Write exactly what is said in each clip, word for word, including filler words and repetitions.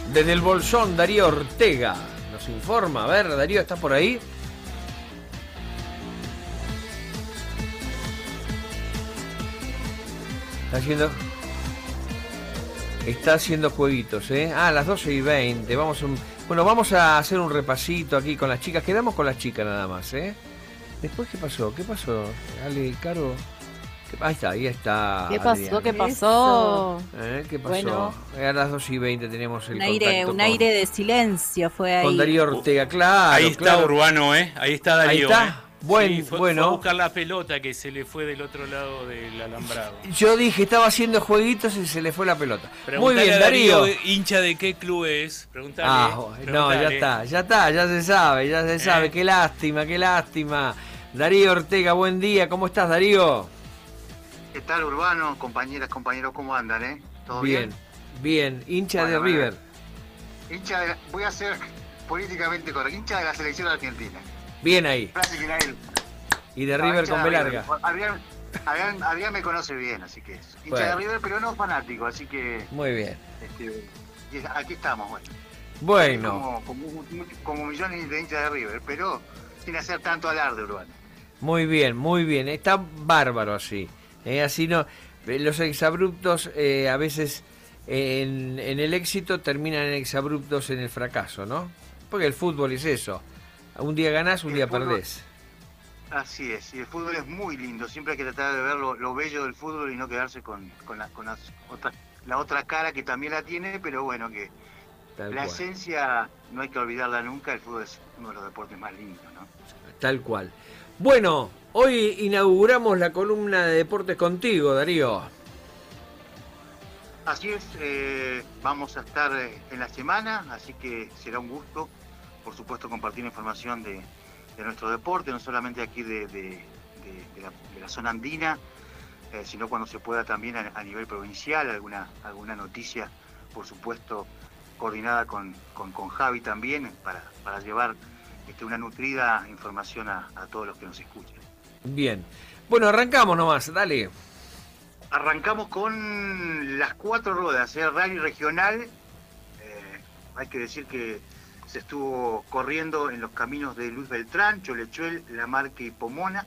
Desde el Bolsón, Darío Ortega nos informa. A ver, Darío, ¿estás por ahí? Está haciendo... Está haciendo jueguitos, ¿eh? Ah, a las doce y veinte. Vamos a un... Bueno, vamos a hacer un repasito aquí con las chicas. Quedamos con las chicas nada más, ¿eh? Después, ¿qué pasó? ¿Qué pasó? Ale, Caro... ¿Qué... Ahí está, ahí está. ¿Qué pasó? Adriana. ¿Qué pasó? ¿Eh? ¿Qué pasó? Bueno, A las doce y veinte tenemos el un aire, contacto un con, aire de silencio fue ahí. con Darío Ortega. Claro, Ahí está claro. Urbano, ¿eh? Ahí está Darío. Ahí está. ¿eh? Buen, sí, fue, bueno. fue a buscar la pelota que se le fue del otro lado del alambrado. Yo dije, estaba haciendo jueguitos y se le fue la pelota. Preguntale Muy bien, a Darío, Darío. hincha de qué club es. Preguntale. Ah, no, ya está, ya está, ya se sabe, ya se sabe. ¿Eh? Qué lástima, qué lástima. Darío Ortega, buen día. ¿Cómo estás, Darío? ¿Qué tal, Urbano? Compañeras, compañeros, ¿cómo andan, eh? ¿Todo bien? Bien, bien. Hincha Bueno, de bueno. River. Hincha de, voy a ser políticamente correcto, hincha de la selección argentina. Bien ahí. Frase que nadie- Y de No, River hincha con de B River. larga. Adrián, Adrián- Adrián me conoce bien, así que es hincha Bueno. de River, pero no fanático, así que Muy bien. este, y aquí estamos, bueno. Bueno, Como, como, como millones de hinchas de River, pero sin hacer tanto alarde, Urbano. muy bien, muy bien. Está bárbaro así. Eh, así no. eh, Los exabruptos eh, a veces eh, en, en el éxito terminan en exabruptos en el fracaso, ¿no? Porque el fútbol es eso. Un día ganás, un El día fútbol- perdés. Así es, y el fútbol es muy lindo, siempre hay que tratar de ver lo, lo bello del fútbol y no quedarse con, con, la, con las otras- la otra cara que también la tiene, pero bueno, que Tal la cual. esencia no hay que olvidarla nunca, el fútbol es uno de los deportes más lindos, ¿no? Tal cual. Bueno, hoy inauguramos la columna de deportes contigo, Darío. Así es, eh, vamos a estar eh, en la semana, así que será un gusto, por supuesto, compartir información de, de nuestro deporte, no solamente aquí de, de- de- de la, de la zona andina, eh, sino cuando se pueda también a, a nivel provincial, alguna, alguna noticia, por supuesto, coordinada con, con, con Javi también, para, para llevar este, una nutrida información a, a todos los que nos escuchan. Bien. Bueno, arrancamos nomás, dale. Arrancamos con las cuatro ruedas, el rally regional. Eh, hay que decir que se estuvo corriendo en los caminos de Luis Beltrán, Cholechuel, Lamarque y Pomona.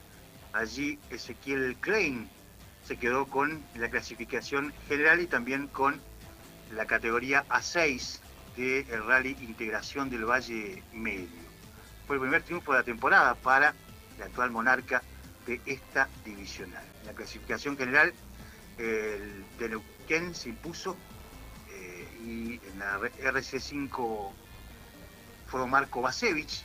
Allí Ezequiel Klein se quedó con la clasificación general y también con la categoría A seis del rally Integración del Valle Medio. Fue el primer triunfo de la temporada para el actual monarca de esta divisional. En la clasificación general, el de Neuquén se impuso eh, y en la R C cinco fue Marco Basevich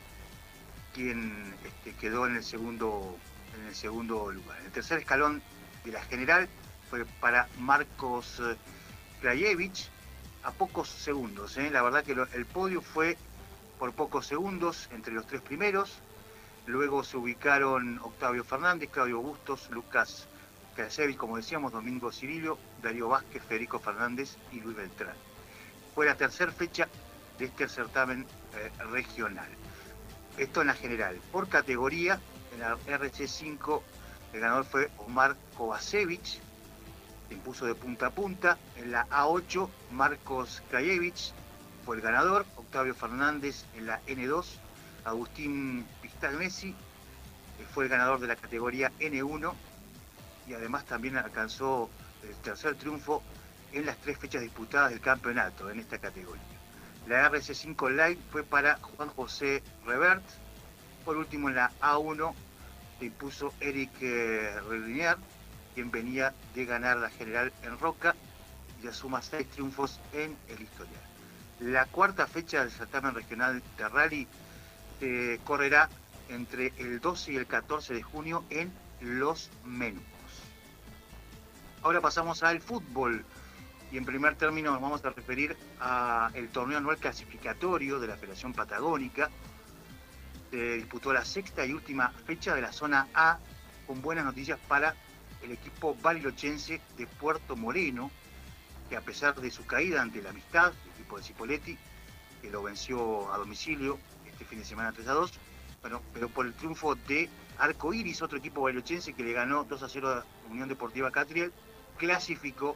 quien este, quedó en el segundo en el segundo lugar. El tercer escalón de la general fue para Marcos eh, Krajewicz a pocos segundos. ¿eh? La verdad que lo, el podio fue por pocos segundos entre los tres primeros. Luego se ubicaron Octavio Fernández, Claudio Bustos, Lucas Krajewicz, como decíamos, Domingo Cirillo, Darío Vázquez, Federico Fernández y Luis Beltrán. Fue la tercera fecha de este certamen eh, regional. Esto en la general. Por categoría, en la R C cinco, el ganador fue Omar Kovacevic, se impuso de punta a punta. En la A ocho, Marcos Krajewicz fue el ganador. Octavio Fernández en la N dos, Agustín Pistagnesi fue el ganador de la categoría N uno y además también alcanzó el tercer triunfo en las tres fechas disputadas del campeonato en esta categoría. La R C cinco Light fue para Juan José Revert. Por último, en la A uno se impuso Eric eh, Relinier, quien venía de ganar la general en Roca y ya suma seis triunfos en el historial. La cuarta fecha del certamen regional de rally se correrá entre el doce y el catorce de junio en Los Menudos. Ahora pasamos al fútbol y en primer término nos vamos a referir al torneo anual clasificatorio de la Federación Patagónica. Se disputó la sexta y última fecha de la zona A con buenas noticias para el equipo barilochense de Puerto Moreno, que a pesar de su caída ante la Amistad, el equipo de Cipoletti, que lo venció a domicilio este fin de semana tres a dos, bueno, pero por el triunfo de Arco Iris, otro equipo barilochense que le ganó dos a cero a Unión Deportiva Catriel, clasificó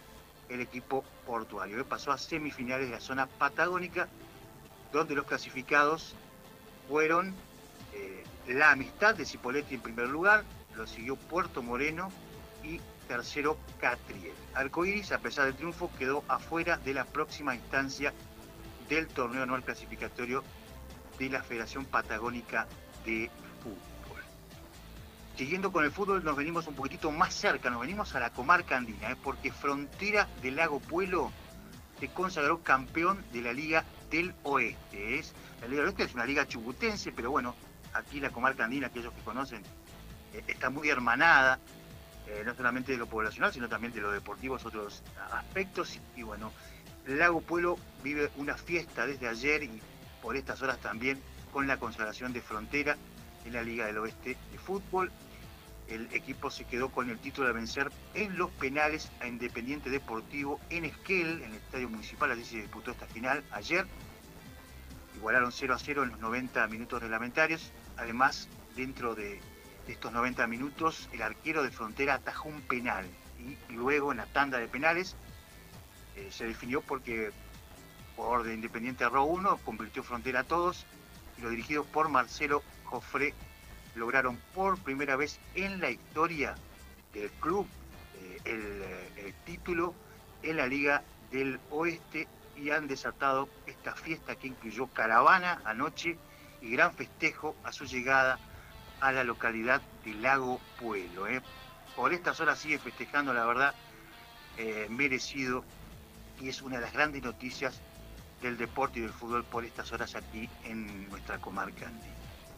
el equipo portuario, que pasó a semifinales de la zona patagónica, donde los clasificados fueron eh, La Amistad de Cipolletti en primer lugar, lo siguió Puerto Moreno y tercero Catriel. Arcoiris, a pesar del triunfo, quedó afuera de la próxima instancia del torneo anual clasificatorio de la Federación Patagónica de Fútbol. Siguiendo con el fútbol, nos venimos un poquitito más cerca, nos venimos a la comarca andina, ¿eh? porque Frontera del Lago Puelo se consagró campeón de la Liga del Oeste. Es, la Liga del Oeste es una liga chubutense, pero bueno, aquí la comarca andina, aquellos que conocen, eh, está muy hermanada, eh, no solamente de lo poblacional, sino también de lo deportivo, otros aspectos. Y, y bueno, el Lago Puelo vive una fiesta desde ayer y por estas horas también con la consagración de Frontera en la Liga del Oeste de Fútbol. El equipo se quedó con el título de vencer en los penales a Independiente Deportivo en Esquel, en el Estadio Municipal. Allí se disputó esta final ayer. Igualaron cero a cero en los noventa minutos reglamentarios. Además, dentro de estos noventa minutos, el arquero de Frontera atajó un penal. Y luego, en la tanda de penales, eh, se definió porque jugador de Independiente erró uno, convirtió Frontera a todos. Y los dirigidos por Marcelo Jofré lograron por primera vez en la historia del club eh, el, el título en la Liga del Oeste y han desatado esta fiesta que incluyó caravana anoche y gran festejo a su llegada a la localidad de Lago Puelo. Eh. Por estas horas sigue festejando, la verdad, eh, merecido, y es una de las grandes noticias del deporte y del fútbol por estas horas aquí en nuestra comarca andina.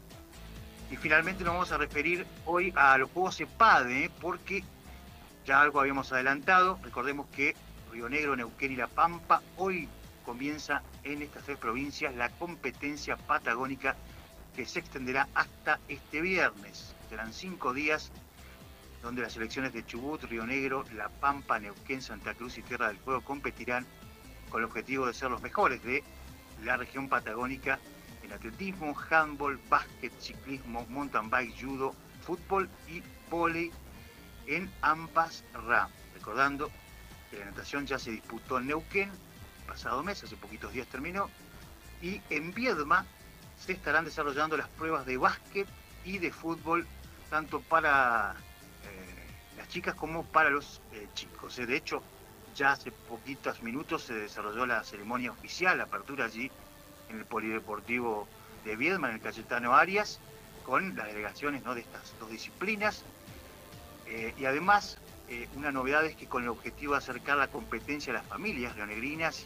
Y finalmente nos vamos a referir hoy a los Juegos EPADE, ¿eh? porque ya algo habíamos adelantado. Recordemos que Río Negro, Neuquén y La Pampa, hoy comienza en estas tres provincias la competencia patagónica que se extenderá hasta este viernes. Serán cinco días donde las selecciones de Chubut, Río Negro, La Pampa, Neuquén, Santa Cruz y Tierra del Fuego competirán con el objetivo de ser los mejores de la región patagónica en atletismo, handball, básquet, ciclismo, mountain bike, judo, fútbol y vóley en ambas ramas. Recordando que la natación ya se disputó en Neuquén el pasado mes, hace poquitos días terminó, y en Viedma se estarán desarrollando las pruebas de básquet y de fútbol, tanto para eh, las chicas como para los eh, chicos. De hecho, ya hace poquitos minutos se desarrolló la ceremonia oficial, la apertura allí en el Polideportivo de Viedma, en el Cayetano Arias, con las delegaciones, ¿no?, de estas dos disciplinas. Eh, y además, eh, una novedad es que con el objetivo de acercar la competencia a las familias rionegrinas,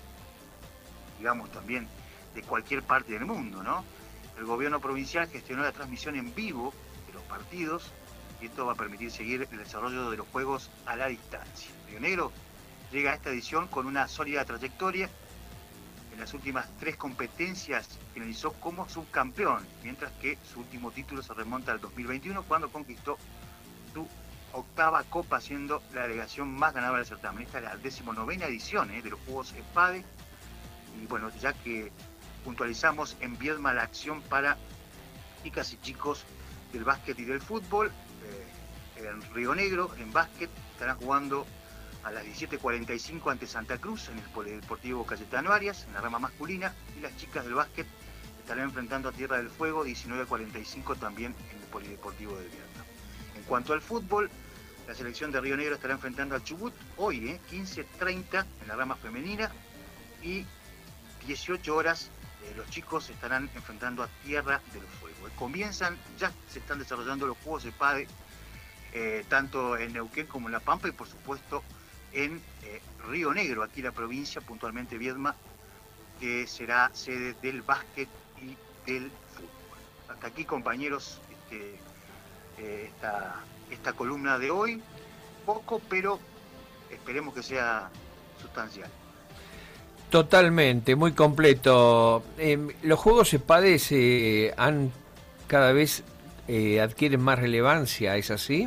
digamos también de cualquier parte del mundo, ¿no? El gobierno provincial gestionó la transmisión en vivo de los partidos y esto va a permitir seguir el desarrollo de los juegos a la distancia. Río Negro llega a esta edición con una sólida trayectoria. En las últimas tres competencias finalizó como subcampeón, mientras que su último título se remonta al dos mil veintiuno, cuando conquistó su octava copa, siendo la delegación más ganadora del certamen. Esta es la decimonovena edición eh, de los Juegos EPADE. Y bueno, ya que puntualizamos en Viedma la acción para chicas y chicos del básquet y del fútbol, eh, en Río Negro, en básquet, estarán jugando a las diecisiete cuarenta y cinco ante Santa Cruz en el Polideportivo Cayetano Arias, en la rama masculina, y las chicas del básquet estarán enfrentando a Tierra del Fuego diecinueve cuarenta y cinco también en el Polideportivo de Viedma. En cuanto al fútbol, la selección de Río Negro estará enfrentando al Chubut hoy, eh, quince treinta en la rama femenina, y dieciocho horas eh, los chicos estarán enfrentando a Tierra del Fuego. Eh, comienzan, ya se están desarrollando los Juegos EPADE, eh, tanto en Neuquén como en La Pampa, y por supuesto en eh, Río Negro, aquí la provincia, puntualmente Viedma, que será sede del básquet y del fútbol. Hasta aquí, compañeros, este, eh, esta, esta columna de hoy, poco, pero esperemos que sea sustancial. Totalmente, muy completo. Eh, los juegos EPADE se han cada vez eh, adquieren más relevancia, ¿es así?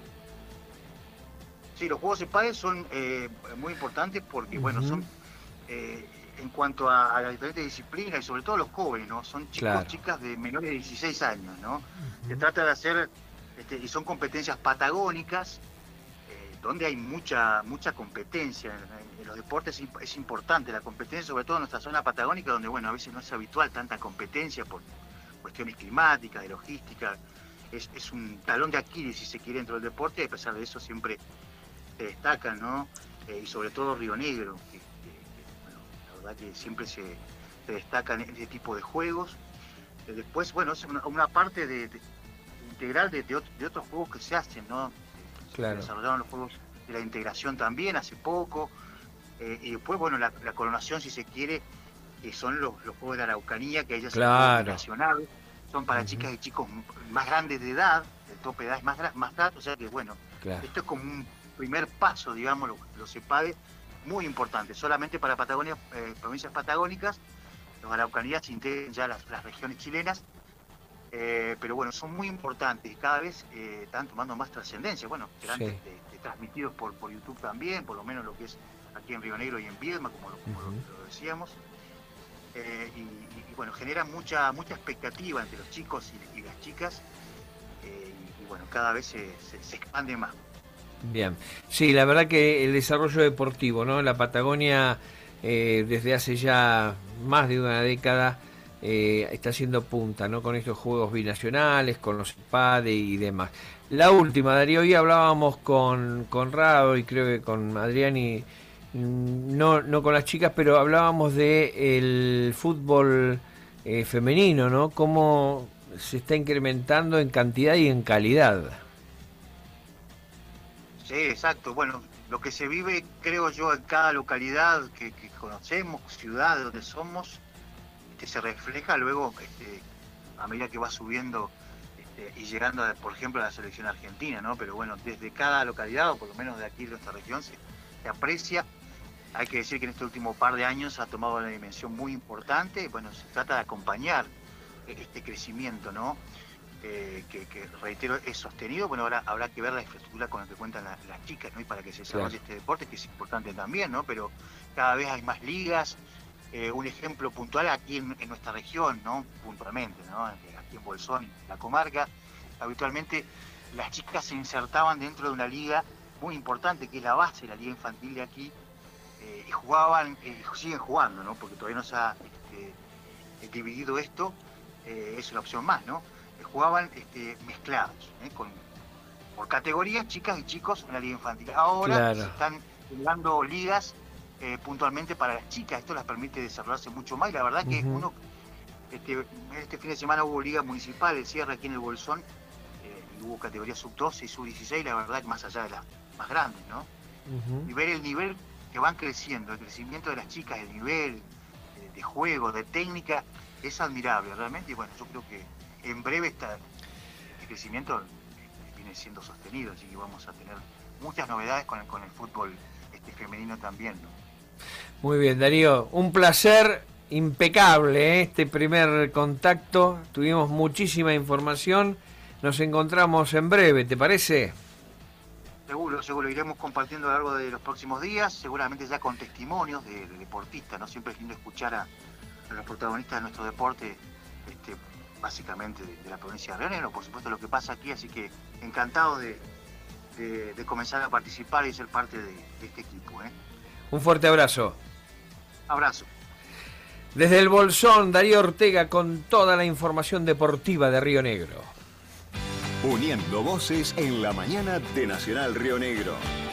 Sí, los Juegos EPADE son eh, muy importantes porque, uh-huh. bueno, son eh, en cuanto a, a las diferentes disciplinas y sobre todo los jóvenes, ¿no? Son chicos, claro. chicas de menores de dieciséis años, ¿no? Uh-huh. Se trata de hacer, este, y son competencias patagónicas, eh, donde hay mucha mucha competencia. En, en los deportes es, es importante la competencia, sobre todo en nuestra zona patagónica, donde bueno, a veces no es habitual tanta competencia por cuestiones climáticas, de logística. Es, es un talón de Aquiles, si se quiere, dentro del deporte, y a pesar de eso siempre se destacan, ¿no? Eh, y sobre todo Río Negro, que, que, bueno, la verdad que siempre se, se destacan en este tipo de juegos. Eh, después, bueno, es una, una parte de, de, integral de, de, otro, de otros juegos que se hacen, ¿no? Claro. Se desarrollaron los juegos de la integración también hace poco. Eh, y después, bueno, la, la coronación, si se quiere, que son los, los juegos de la Araucanía, que ellas claro. son nacionales, son para uh-huh. chicas y chicos más grandes de edad, el tope de edad es más, más alto, o sea que bueno, claro. esto es como un primer paso, digamos, los, los CEPADE, muy importante, solamente para Patagonia, eh, provincias patagónicas, los Araucanías se integran ya las, las regiones chilenas, eh, pero bueno, son muy importantes y cada vez eh, están tomando más trascendencia, bueno, serán sí. de, de, de transmitidos por, por YouTube también, por lo menos lo que es aquí en Río Negro y en Viedma, como lo, como uh-huh. lo, lo decíamos. Eh, y, y bueno, genera mucha mucha expectativa entre los chicos y, y las chicas eh, y, y bueno, cada vez se, se, se expande más. Bien, sí, la verdad que el desarrollo deportivo, ¿no? La Patagonia eh, desde hace ya más de una década eh, está haciendo punta, ¿no? Con estos juegos binacionales, con los CEPADE y demás. La última, Darío, hoy hablábamos con, con Rado y creo que con Adrián y No, no con las chicas, pero hablábamos de el fútbol eh, femenino, ¿no? Cómo se está incrementando en cantidad y en calidad. Sí, exacto. Bueno, lo que se vive, creo yo, en cada localidad que, que conocemos, ciudad donde somos, este, se refleja luego este, a medida que va subiendo este, y llegando, a, por ejemplo, a la selección argentina, ¿no? Pero bueno, desde cada localidad, o por lo menos de aquí de nuestra región, se, se aprecia. Hay que decir que en este último par de años ha tomado una dimensión muy importante y bueno, se trata de acompañar este crecimiento, ¿no? Eh, que, que, reitero, es sostenido. Bueno, ahora habrá que ver la infraestructura con la que cuentan la, las chicas, ¿no? Y para que se desarrolle claro. este deporte, que es importante también, ¿no? Pero cada vez hay más ligas. Eh, un ejemplo puntual aquí en, en nuestra región, ¿no? Puntualmente, ¿no? Aquí en Bolsón, en la comarca, habitualmente las chicas se insertaban dentro de una liga muy importante, que es la base de la liga infantil de aquí, eh, y jugaban, eh, siguen jugando, ¿no? Porque todavía no se ha este, dividido esto, eh, es una opción más, ¿no? Jugaban este, mezclados, ¿eh? Con, por categorías, chicas y chicos en la liga infantil. Ahora claro. se están jugando ligas eh, puntualmente para las chicas, esto les permite desarrollarse mucho más y la verdad uh-huh. que uno, este, este fin de semana hubo liga municipal, el cierre aquí en el Bolsón, eh, y hubo categorías sub doce y sub dieciséis, la verdad que más allá de las más grandes, ¿no? Uh-huh. Y ver el nivel que van creciendo, el crecimiento de las chicas, el nivel de, de juego, de técnica, es admirable realmente y bueno, yo creo que en breve está, el crecimiento viene siendo sostenido, así que vamos a tener muchas novedades con el, con el fútbol este femenino también, ¿no? Muy bien, Darío, un placer impecable, ¿eh? Este primer contacto, tuvimos muchísima información, nos encontramos en breve, ¿te parece? Seguro, seguro, iremos compartiendo a lo largo de los próximos días, seguramente ya con testimonios de, de deportistas, ¿no? Siempre es lindo escuchar a, a los protagonistas de nuestro deporte, este, básicamente de, de la provincia de Río Negro, por supuesto lo que pasa aquí, así que encantado de, de, de comenzar a participar y ser parte de, de este equipo, ¿eh? Un fuerte abrazo. Abrazo. Desde el Bolsón, Darío Ortega con toda la información deportiva de Río Negro. Uniendo voces en la mañana de Nacional Río Negro.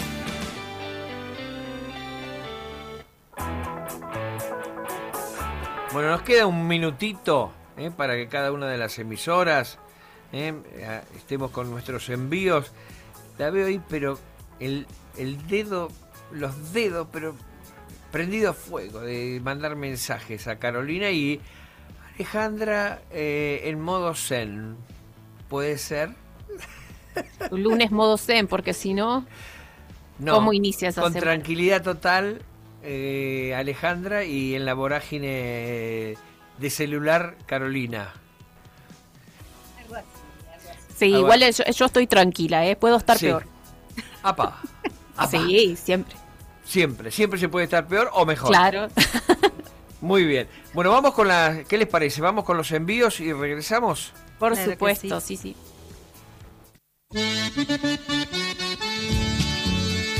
Bueno, nos queda un minutito ¿eh? para que cada una de las emisoras ¿eh? estemos con nuestros envíos. La veo ahí, pero el, el dedo, los dedos, pero prendido a fuego de mandar mensajes a Carolina y Alejandra eh, en modo zen. ¿Puede ser? Un lunes modo zen, porque si no, no ¿cómo inicias a con semana? Tranquilidad total, eh, Alejandra, y en la vorágine de celular, Carolina. Algo así, algo así. Sí, algo igual así. Yo, yo estoy tranquila, ¿eh? Puedo estar sí. peor. Apa, apa. Sí, siempre. Siempre, siempre se puede estar peor o mejor. Claro. Muy bien. Bueno, vamos con la... ¿Qué les parece? ¿Vamos con los envíos y regresamos? Por Claro supuesto, sí, sí. sí.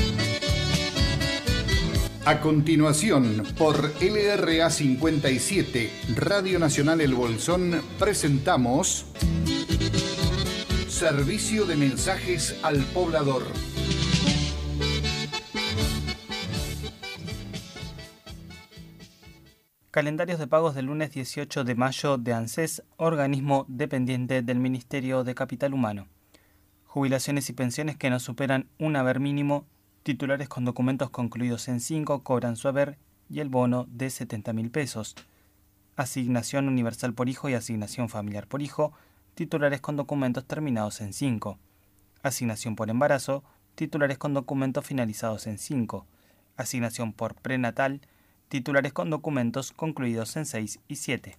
A continuación, por L R A cincuenta y siete, Radio Nacional El Bolsón, presentamos Servicio de Mensajes al Poblador. Calendarios de pagos del lunes dieciocho de mayo de ANSES, organismo dependiente del Ministerio de Capital Humano. Jubilaciones y pensiones que no superan un haber mínimo. Titulares con documentos concluidos en cinco cobran su haber y el bono de setenta mil pesos. Asignación universal por hijo y asignación familiar por hijo. Titulares con documentos terminados en cinco. Asignación por embarazo. Titulares con documentos finalizados en cinco. Asignación por prenatal. Titulares con documentos concluidos en seis y siete.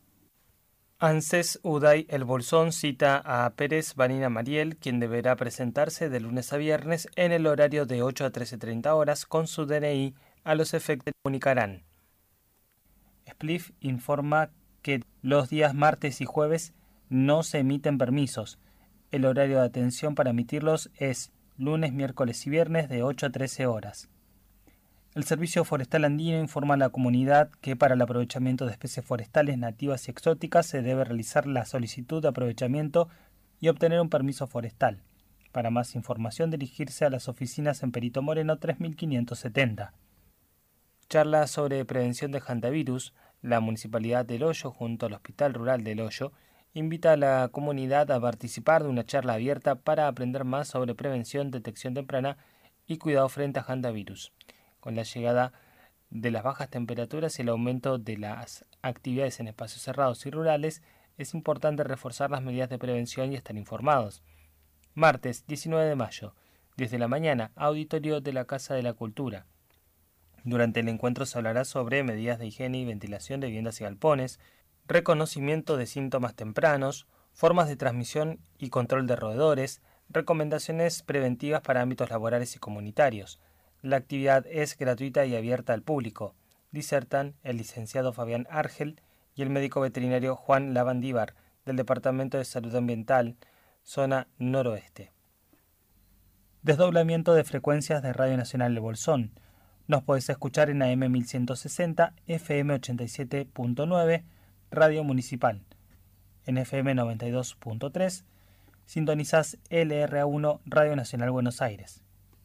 ANSES Uday El Bolsón cita a Pérez Vanina Mariel, quien deberá presentarse de lunes a viernes en el horario de ocho a trece treinta horas con su D N I a los efectos que comunicarán. Spliff informa que los días martes y jueves no se emiten permisos. El horario de atención para emitirlos es lunes, miércoles y viernes de ocho a trece horas. El Servicio Forestal Andino informa a la comunidad que para el aprovechamiento de especies forestales nativas y exóticas se debe realizar la solicitud de aprovechamiento y obtener un permiso forestal. Para más información dirigirse a las oficinas en Perito Moreno tres mil quinientos setenta. Charla sobre prevención de hantavirus. La Municipalidad del Hoyo junto al Hospital Rural del Hoyo invita a la comunidad a participar de una charla abierta para aprender más sobre prevención, detección temprana y cuidado frente a hantavirus. Con la llegada de las bajas temperaturas y el aumento de las actividades en espacios cerrados y rurales, es importante reforzar las medidas de prevención y estar informados. Martes diecinueve de mayo, desde la mañana, auditorio de la Casa de la Cultura. Durante el encuentro se hablará sobre medidas de higiene y ventilación de viviendas y galpones, reconocimiento de síntomas tempranos, formas de transmisión y control de roedores, recomendaciones preventivas para ámbitos laborales y comunitarios. La actividad es gratuita y abierta al público, disertan el licenciado Fabián Argel y el médico veterinario Juan Lavandívar, del Departamento de Salud Ambiental, zona noroeste. Desdoblamiento de frecuencias de Radio Nacional El Bolsón. Nos podés escuchar en A M mil ciento sesenta, F M ochenta y siete punto nueve, Radio Municipal. En F M noventa y dos punto tres, sintonizás L R A uno, Radio Nacional Buenos Aires.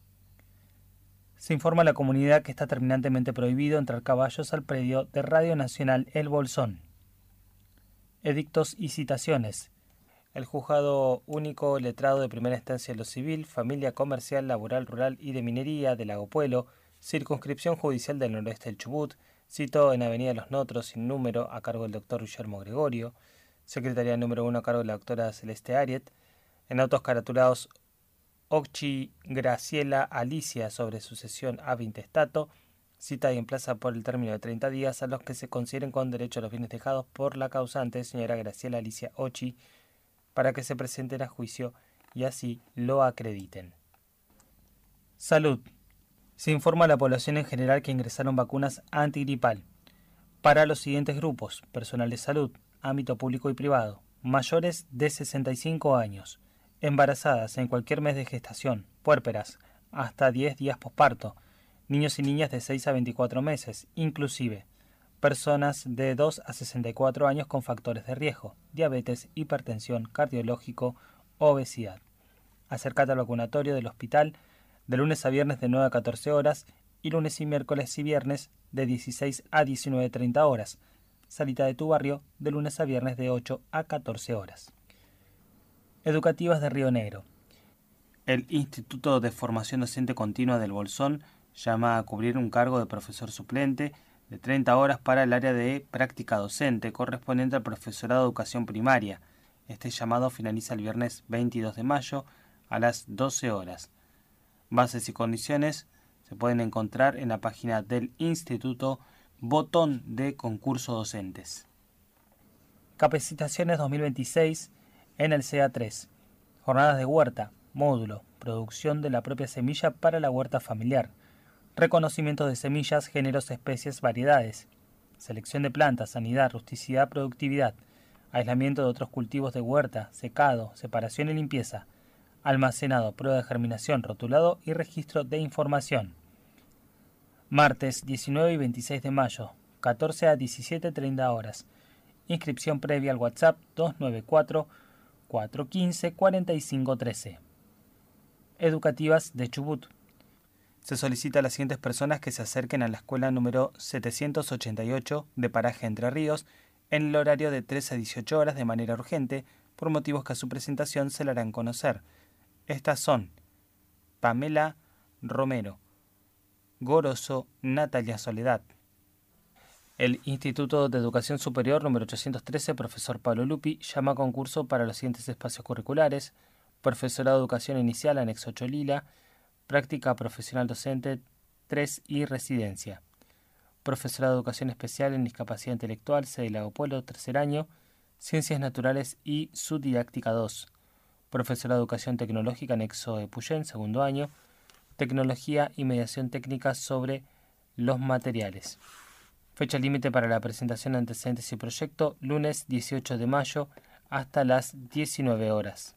Se informa a la comunidad que está terminantemente prohibido entrar caballos al predio de Radio Nacional El Bolsón. Edictos y citaciones. El Juzgado Único Letrado de Primera Instancia de lo Civil, Familia Comercial, Laboral, Rural y de Minería de Lago Puelo, Circunscripción Judicial del Noroeste del Chubut, citó en Avenida Los Notros sin número a cargo del doctor Guillermo Gregorio, Secretaría número uno a cargo de la doctora Celeste Ariet, en autos caratulados Occhi Graciela Alicia sobre sucesión ab intestato, cita y emplaza por el término de treinta días a los que se consideren con derecho a los bienes dejados por la causante, señora Graciela Alicia Occhi, para que se presenten a juicio y así lo acrediten. Salud. Se informa a la población en general que ingresaron vacunas antigripal para los siguientes grupos: personal de salud, ámbito público y privado, mayores de sesenta y cinco años, embarazadas en cualquier mes de gestación, puérperas, hasta diez días posparto, niños y niñas de seis a veinticuatro meses, inclusive personas de dos a sesenta y cuatro años con factores de riesgo, diabetes, hipertensión, cardiológico, obesidad. Acércate al vacunatorio del hospital de lunes a viernes de nueve a catorce horas y lunes y miércoles y viernes de dieciséis a diecinueve treinta horas. Salita de tu barrio de lunes a viernes de ocho a catorce horas. Educativas de Río Negro. El Instituto de Formación Docente Continua del Bolsón llama a cubrir un cargo de profesor suplente de treinta horas para el área de práctica docente correspondiente al profesorado de educación primaria. Este llamado finaliza el viernes veintidós de mayo a las doce horas. Bases y condiciones se pueden encontrar en la página del Instituto, botón de concurso docentes. Capacitaciones dos mil veintiséis en el C A tres. Jornadas de huerta, módulo, producción de la propia semilla para la huerta familiar, reconocimiento de semillas, géneros, especies, variedades, selección de plantas, sanidad, rusticidad, productividad, aislamiento de otros cultivos de huerta, secado, separación y limpieza, almacenado, prueba de germinación, rotulado y registro de información. Martes diecinueve y veintiséis de mayo, catorce a diecisiete treinta horas. Inscripción previa al WhatsApp dos nueve cuatro, cuatro uno cinco, cuatro cinco uno tres. Educativas de Chubut. Se solicita a las siguientes personas que se acerquen a la escuela número setecientos ochenta y ocho de Paraje Entre Ríos en el horario de trece a dieciocho horas de manera urgente, por motivos que a su presentación se le harán conocer. Estas son Pamela Romero, Goroso Natalia Soledad. El Instituto de Educación Superior número ochocientos trece, profesor Pablo Lupi, llama a concurso para los siguientes espacios curriculares: profesorado de educación inicial, anexo ocho Lila, práctica profesional docente tres y residencia. Profesorado de educación especial en discapacidad intelectual, sede Lago Pueblo, tercer año, ciencias naturales y subdidáctica dos. Profesorado de educación tecnológica, anexo de Puyén, segundo año, tecnología y mediación técnica sobre los materiales. Fecha límite para la presentación de antecedentes y proyecto, lunes dieciocho de mayo hasta las diecinueve horas.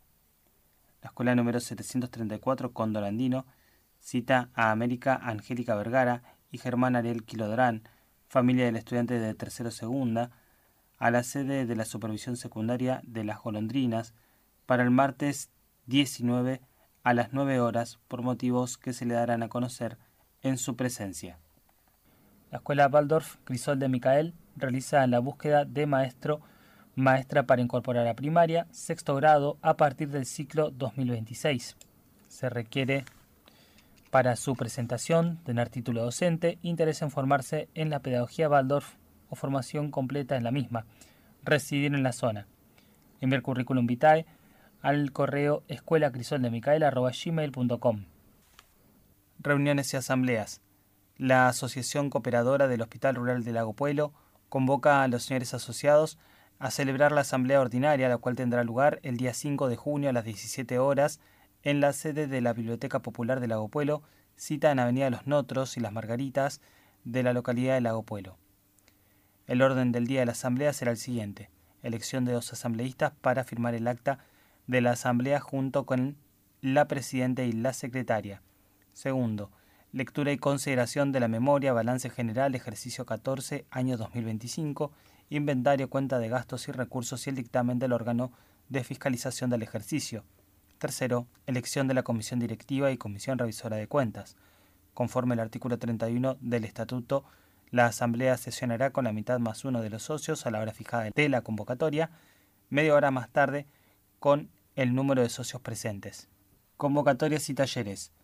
La escuela número setecientos treinta y cuatro, Cóndor Andino, cita a América Angélica Vergara y Germán Ariel Quilodrán, familia del estudiante de tercero segunda, a la sede de la supervisión secundaria de Las Golondrinas para el martes diecinueve a las nueve horas, por motivos que se le darán a conocer en su presencia. La escuela Waldorf Crisol de Micael realiza la búsqueda de maestro maestra para incorporar a primaria, sexto grado, a partir del ciclo dos mil veintiséis. Se requiere para su presentación tener título docente, interés en formarse en la pedagogía Waldorf o formación completa en la misma, residir en la zona. Enviar currículum vitae al correo escuelacrisoldemicael arroba gmail punto com. Reuniones y asambleas. La Asociación Cooperadora del Hospital Rural de Lago Pueblo convoca a los señores asociados a celebrar la asamblea ordinaria, la cual tendrá lugar el día cinco de junio a las diecisiete horas en la sede de la Biblioteca Popular de Lago Pueblo, cita en Avenida Los Notros y Las Margaritas de la localidad de Lago Pueblo. El orden del día de la asamblea será el siguiente: elección de dos asambleístas para firmar el acta de la asamblea junto con la presidenta y la secretaria. Segundo, lectura y consideración de la memoria, balance general, ejercicio catorce, año dos mil veinticinco, inventario, cuenta de gastos y recursos y el dictamen del órgano de fiscalización del ejercicio. Tercero, elección de la comisión directiva y comisión revisora de cuentas. Conforme al artículo treinta y uno del estatuto, la asamblea sesionará con la mitad más uno de los socios a la hora fijada de la convocatoria, media hora más tarde con el número de socios presentes. Convocatorias y talleres.